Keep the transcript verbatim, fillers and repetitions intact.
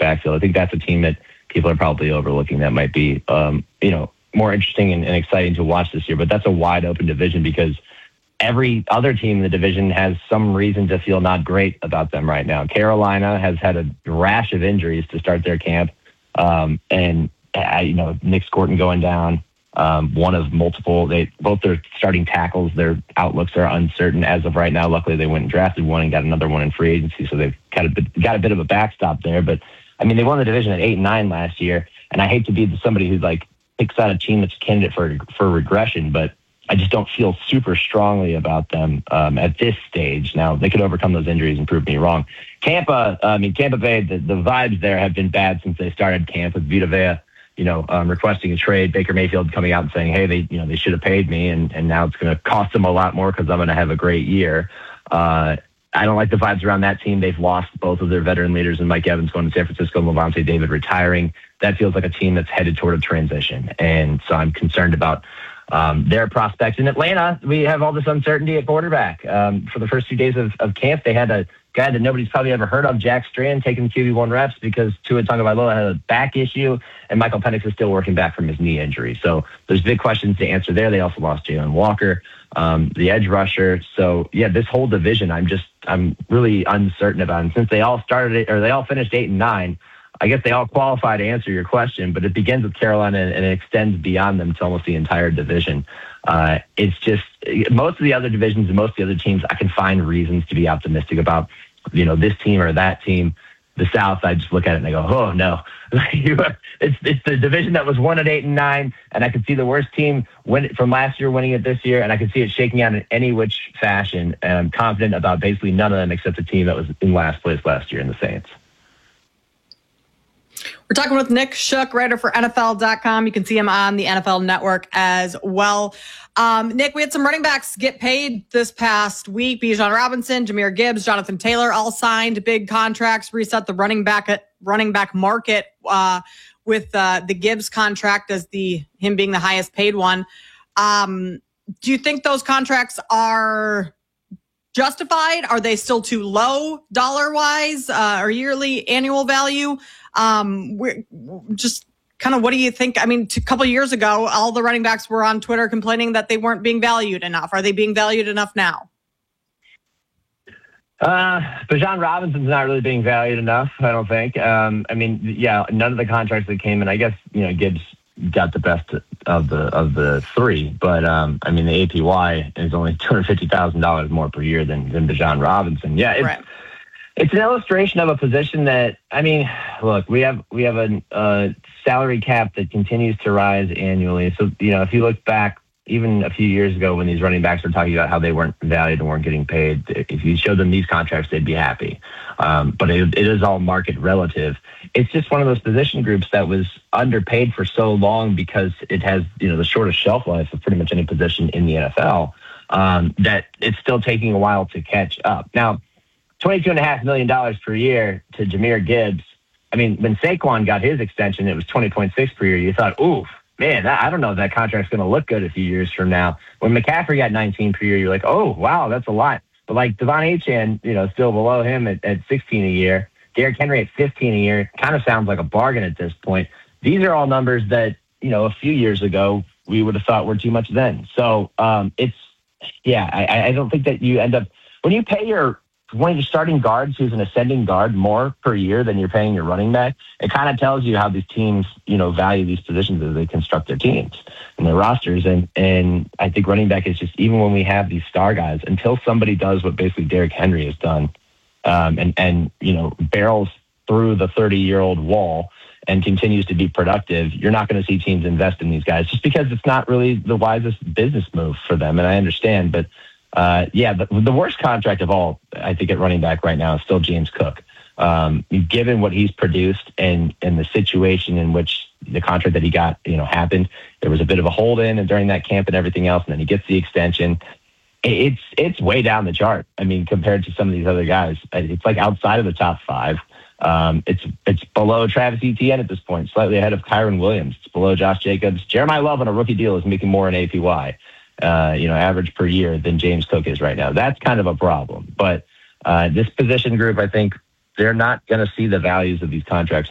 backfield. I think that's a team that people are probably overlooking that might be, um, you know, more interesting and, and exciting to watch this year. But that's a wide open division because every other team in the division has some reason to feel not great about them right now. Carolina has had a rash of injuries to start their camp. Um, and, uh, you know, Nick Scorton going down, um, one of multiple, they both their starting tackles, their outlooks are uncertain as of right now. Luckily, they went and drafted one and got another one in free agency. So they've got a bit, got a bit of a backstop there. But, I mean, they won the division at eight and nine last year. And I hate to be somebody who's like picks out a team that's a candidate for, for regression, but I just don't feel super strongly about them um, at this stage. Now, they could overcome those injuries and prove me wrong. Tampa, I mean, Tampa Bay, the, the vibes there have been bad since they started camp with Vita Vea, you know, um, requesting a trade. Baker Mayfield coming out and saying, hey, they, you know, they should have paid me, and, and now it's going to cost them a lot more because I'm going to have a great year. Uh, I don't like the vibes around that team. They've lost both of their veteran leaders and Mike Evans going to San Francisco and Levante David retiring. That feels like a team that's headed toward a transition. And so I'm concerned about Um, their prospects. In Atlanta, we have all this uncertainty at quarterback. Um, for the first few days of, of camp, they had a guy that nobody's probably ever heard of, Jack Strand, taking Q B one reps because Tua Tagovailoa had a back issue, and Michael Penix is still working back from his knee injury. So there's big questions to answer there. They also lost Jalen Walker, um, the edge rusher. So yeah, this whole division, I'm just I'm really uncertain about. And since they all started it, or they all finished eight and nine, I guess they all qualify to answer your question, but it begins with Carolina and it extends beyond them to almost the entire division. Uh, it's just most of the other divisions and most of the other teams, I can find reasons to be optimistic about, you know, this team or that team. The South, I just look at it and I go, oh no, it's it's the division that was won at eight and nine, and I could see the worst team win from last year winning it this year, and I could see it shaking out in any which fashion. And I'm confident about basically none of them except the team that was in last place last year in the Saints. We're talking with Nick Shook, writer for N F L dot com. You can see him on the N F L Network as well. Um, Nick, we had some running backs get paid this past week. Bijan Robinson, Jahmyr Gibbs, Jonathan Taylor all signed big contracts, reset the running back at running back market uh, with uh, the Gibbs contract as the him being the highest paid one. Um, do you think those contracts are justified? Are they still too low dollar wise uh, or yearly annual value? Um, we're just kind of, what do you think? I mean, a couple of years ago, all the running backs were on Twitter complaining that they weren't being valued enough. Are they being valued enough now? Uh, Bijan Robinson's not really being valued enough, I don't think. Um, I mean, yeah, none of the contracts that came in, I guess, you know, Gibbs got the best of the of the three, but um, I mean, the A P Y is only two hundred fifty thousand dollars more per year than, than Bijan Robinson. Yeah, it's, right. It's an illustration of a position that, I mean, look, we have we have a uh, salary cap that continues to rise annually. So, you know, if you look back even a few years ago when these running backs were talking about how they weren't valued and weren't getting paid, if you showed them these contracts, they'd be happy. Um, but it, it is all market relative. It's just one of those position groups that was underpaid for so long because it has, you know, the shortest shelf life of pretty much any position in the N F L, um, that it's still taking a while to catch up. Now, twenty-two point five million dollars per year to Jahmyr Gibbs. I mean, when Saquon got his extension, it was twenty point six per year. You thought, oof, man, that, I don't know if that contract's going to look good a few years from now. When McCaffrey got nineteen per year, you're like, oh, wow, that's a lot. But like Devon Achane, you know, still below him at, at sixteen a year. Derrick Henry at fifteen a year. Kind of sounds like a bargain at this point. These are all numbers that, you know, a few years ago we would have thought were too much then. So um, it's, yeah, I, I don't think that you end up, when you pay your one of your starting guards who's an ascending guard more per year than you're paying your running back, it kind of tells you how these teams, you know, value these positions as they construct their teams and their rosters. And, and I think running back is just, even when we have these star guys, until somebody does what basically Derrick Henry has done, um, and, and, you know, barrels through the thirty-year-old wall and continues to be productive, you're not going to see teams invest in these guys just because it's not really the wisest business move for them. And I understand, but Uh, yeah, the, the worst contract of all, I think, at running back right now is still James Cook. Um, given what he's produced and, and the situation in which the contract that he got, you know, happened, there was a bit of a hold in and during that camp and everything else, and then he gets the extension. It's it's way down the chart. I mean, compared to some of these other guys, it's like outside of the top five. Um, it's it's below Travis Etienne at this point, slightly ahead of Kyron Williams. It's below Josh Jacobs. Jeremiah Love on a rookie deal is making more in A P Y. Uh, you know, average per year than James Cook is right now. That's kind of a problem. But uh, this position group, I think they're not going to see the values of these contracts